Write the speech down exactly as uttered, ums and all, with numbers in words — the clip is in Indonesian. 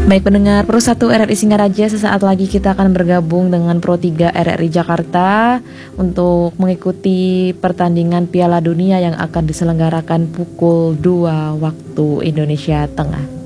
Baik pendengar Pro satu R R I Singaraja, sesaat lagi kita akan bergabung dengan Pro tiga R R I Jakarta untuk mengikuti pertandingan Piala Dunia yang akan diselenggarakan pukul dua waktu Indonesia Tengah.